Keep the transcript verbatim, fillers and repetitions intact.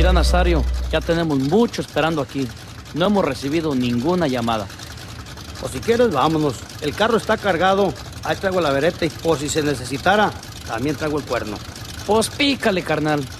Mira, Nazario, ya tenemos mucho esperando aquí. No hemos recibido ninguna llamada. O si quieres, vámonos. El carro está cargado. Ahí traigo la vereta y por si se necesitara, también traigo el cuerno. Pues pícale, carnal.